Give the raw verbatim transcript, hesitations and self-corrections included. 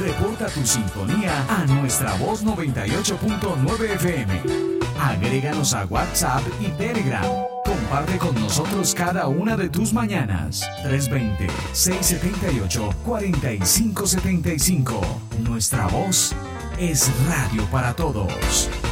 Reporta tu sintonía a nuestra voz noventa y ocho punto nueve F M. Agréganos a WhatsApp y Telegram. Comparte con nosotros cada una de tus mañanas. tres dos cero, seis siete ocho, cuatro cinco siete cinco. Nuestra voz es radio para todos.